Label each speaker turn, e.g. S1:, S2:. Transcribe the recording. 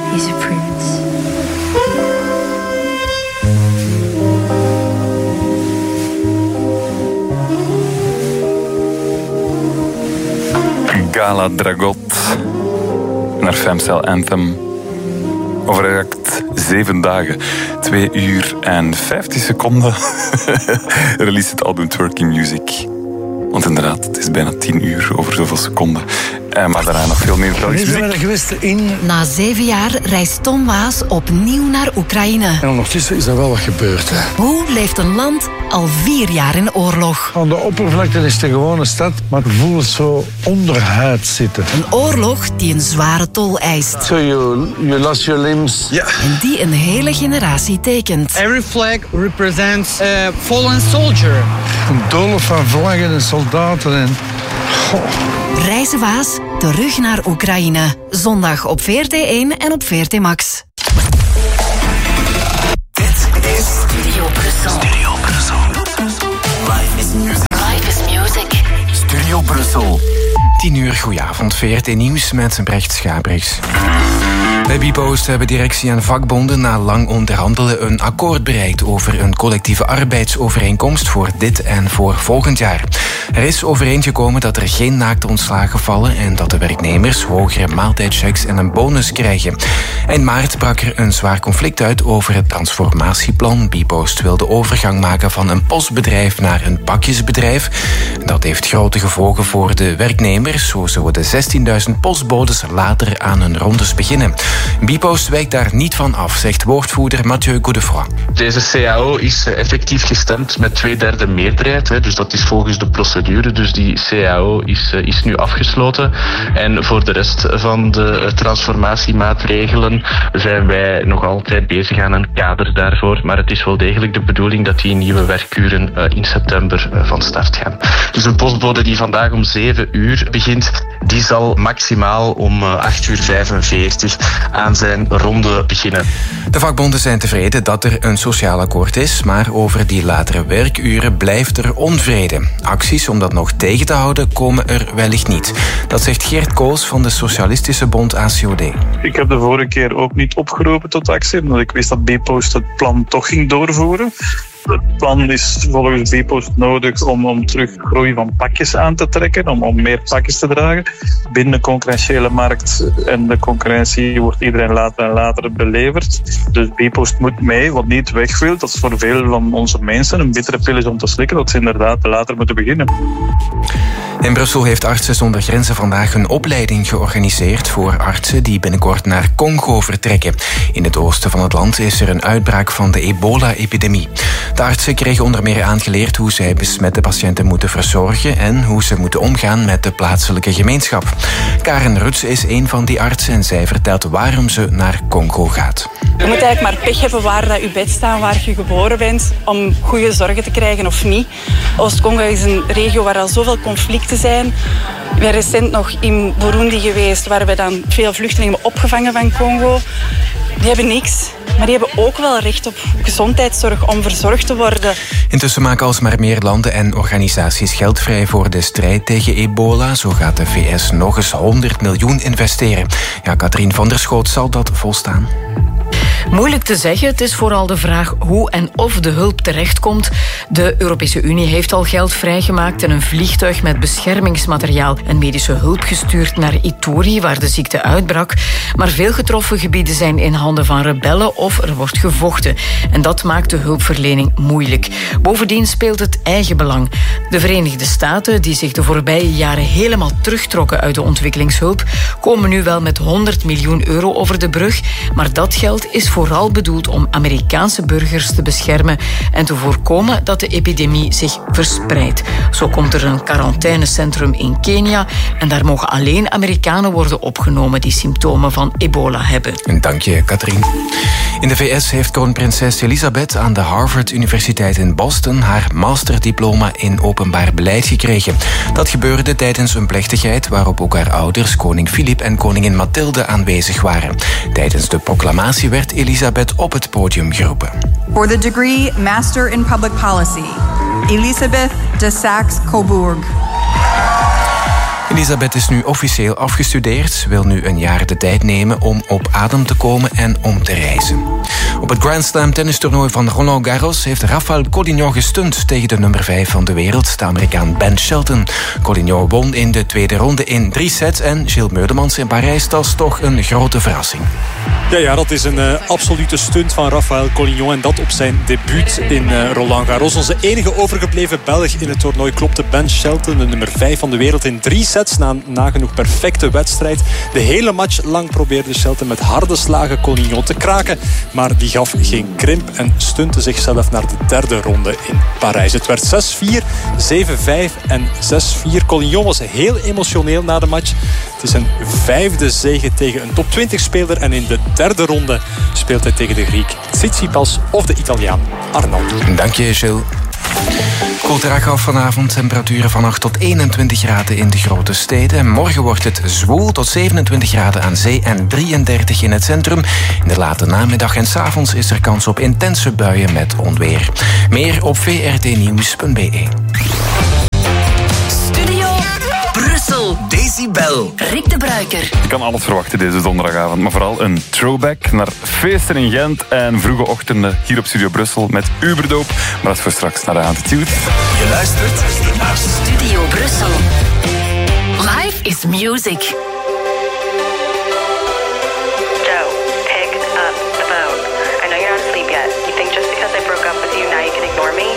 S1: is a prince.
S2: Gala Dragot en haar Femcell Anthem overrekt 7 dagen, 2 uur en 50 seconden. Release het album Twerking Music. Want inderdaad, het is bijna 10 uur over zoveel seconden. Maar daarna nog veel meer Belgische muziek.
S3: Na 7 jaar reist Tom Waas opnieuw naar Oekraïne.
S4: En ondertussen is er wel wat gebeurd. Hè.
S3: Hoe leeft een land al 4 jaar in oorlog?
S4: Aan de oppervlakte is het een gewone stad, maar ik voel het zo onderhuid zitten.
S3: Een oorlog die een zware tol eist.
S4: So you lost your limbs.
S5: Ja.
S3: En die een hele generatie tekent.
S6: Every flag represents a fallen soldier.
S4: Een doolhof van vlaggen en soldaten en... Goh.
S3: Reizen Waas, terug naar Oekraïne. Zondag op VRT1 en op VRT Max.
S7: Dit is Studio Brussel. Studio Brussel. Life is music. Life is music. Studio Brussel.
S8: 10 uur, goedenavond. VRT Nieuws met Brecht Schabriks. Bij Bpost hebben directie en vakbonden na lang onderhandelen een akkoord bereikt over een collectieve arbeidsovereenkomst voor dit en voor volgend jaar. Er is overeengekomen dat er geen naakte ontslagen vallen en dat de werknemers hogere maaltijdchecks en een bonus krijgen. Eind maart brak er een zwaar conflict uit over het transformatieplan. Bpost wil de overgang maken van een postbedrijf naar een pakjesbedrijf. Dat heeft grote gevolgen voor de werknemers. Zo zullen de 16.000 postbodes later aan hun rondes beginnen. Bpost wijkt daar niet van af, zegt woordvoerder Mathieu Godefroy.
S9: Deze CAO is effectief gestemd met 2/3 meerderheid. Dus dat is volgens de procedure. Dus die CAO is nu afgesloten. En voor de rest van de transformatiemaatregelen zijn wij nog altijd bezig aan een kader daarvoor. Maar het is wel degelijk de bedoeling dat die nieuwe werkuren in september van start gaan. Dus een postbode die vandaag om 7 uur begint, die zal maximaal om 8:45 aan zijn ronde beginnen.
S8: De vakbonden zijn tevreden dat er een sociaal akkoord is, maar over die latere werkuren blijft er onvrede. Acties om dat nog tegen te houden komen er wellicht niet. Dat zegt Geert Koos van de Socialistische Bond ACOD.
S10: Ik heb de vorige keer ook niet opgeroepen tot actie, omdat ik wist dat Bpost het plan toch ging doorvoeren. Het plan is volgens Bpost nodig om terug groei van pakjes aan te trekken, om meer pakjes te dragen. Binnen de concurrentiële markt en de concurrentie wordt iedereen later en later beleverd. Dus Bpost moet mee, wat niet weg wil. Dat is voor veel van onze mensen een bittere pil is om te slikken, dat ze inderdaad later moeten beginnen.
S8: In Brussel heeft Artsen zonder Grenzen vandaag een opleiding georganiseerd voor artsen die binnenkort naar Congo vertrekken. In het oosten van het land is er een uitbraak van de ebola-epidemie. De artsen kregen onder meer aangeleerd hoe zij besmette patiënten moeten verzorgen en hoe ze moeten omgaan met de plaatselijke gemeenschap. Karen Ruts is een van die artsen en zij vertelt waarom ze naar Congo gaat.
S11: Je moet eigenlijk maar pech hebben waar je bed staat, waar je geboren bent, om goede zorgen te krijgen of niet. Oost-Congo is een regio waar al zoveel conflicten zijn. Ik ben recent nog in Burundi geweest, waar we dan veel vluchtelingen hebben opgevangen van Congo. Die hebben niks, maar die hebben ook wel recht op gezondheidszorg om verzorgd te worden.
S8: Intussen maken alsmaar meer landen en organisaties geld vrij voor de strijd tegen ebola. Zo gaat de VS nog eens 100 miljoen investeren. Ja, Katrien van der Schoot, zal dat volstaan?
S12: Moeilijk te zeggen. Het is vooral de vraag hoe en of de hulp terechtkomt. De Europese Unie heeft al geld vrijgemaakt en een vliegtuig met beschermingsmateriaal en medische hulp gestuurd naar Ituri, waar de ziekte uitbrak. Maar veel getroffen gebieden zijn in handen van rebellen of er wordt gevochten. En dat maakt de hulpverlening moeilijk. Bovendien speelt het eigen belang. De Verenigde Staten, die zich de voorbije jaren helemaal terugtrokken uit de ontwikkelingshulp, komen nu wel met 100 miljoen euro over de brug. Maar dat geld is vooral bedoeld om Amerikaanse burgers te beschermen en te voorkomen dat de epidemie zich verspreidt. Zo komt er een quarantainecentrum in Kenia en daar mogen alleen Amerikanen worden opgenomen die symptomen van ebola hebben.
S8: Dank je, Katrien. In de VS heeft kroonprinses Elizabeth aan de Harvard Universiteit in Boston haar masterdiploma in openbaar beleid gekregen. Dat gebeurde tijdens een plechtigheid waarop ook haar ouders, koning Filip en koningin Mathilde, aanwezig waren. Tijdens de proclamatie werd Elizabeth op het podium geroepen.
S13: For the degree Master in Public Policy, Elisabeth de Saxe-Coburg.
S8: In Elisabeth is nu officieel afgestudeerd. Ze wil nu een jaar de tijd nemen om op adem te komen en om te reizen. Op het Grand Slam tennistoernooi van Roland Garros heeft Rafael Collignon gestunt tegen de nummer 5 van de wereld, de Amerikaan Ben Shelton. Collignon won in de tweede ronde in 3 sets en Gilles Meurdemans in Parijs, dat is toch een grote verrassing.
S1: Ja, dat is een absolute stunt van Rafael Collignon en dat op zijn debuut in Roland Garros. Onze enige overgebleven Belg in het toernooi klopte Ben Shelton, de nummer 5 van de wereld, in 3 sets na een nagenoeg perfecte wedstrijd. De hele match lang probeerde Shelton met harde slagen Collignon te kraken, maar die gaf geen krimp en stunte zichzelf naar de derde ronde in Parijs. Het werd 6-4, 7-5 en 6-4. Collignon was heel emotioneel na de match. Het is een 5e zege tegen een top 20 speler en in de derde ronde speelt hij tegen de Griek Tsitsipas of de Italiaan Arnold.
S8: Dank je, Gilles. Koelt erg af vanavond. Temperaturen van 8 tot 21 graden in de grote steden. Morgen wordt het zwoel tot 27 graden aan zee en 33 in het centrum. In de late namiddag en 's avonds is er kans op intense buien met onweer. Meer op vrtnieuws.be.
S3: Brussel.
S7: Decibel.
S3: Rick de Bruiker.
S2: Je kan alles verwachten deze donderdagavond, maar vooral een throwback naar feesten in Gent en vroege ochtenden hier op Studio Brussel met Uberdoop. Maar dat is voor straks naar de Attitude.
S7: Je luistert naar
S3: Studio Brussel. Life is music.
S5: Joe, pick up the phone. I know you're not asleep yet. You think just because I broke up with you, now you can ignore me?